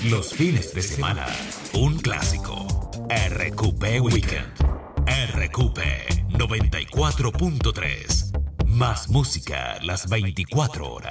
Los fines de semana, un clásico. RQP Weekend. RQP 94.3. Más música las 24 horas.